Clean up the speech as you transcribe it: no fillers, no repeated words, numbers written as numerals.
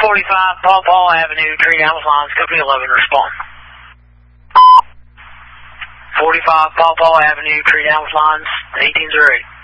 45 Paw Paw Avenue, tree down with lines, Company 11, respond. 45 Paw Paw Avenue, tree down with lines, 1808.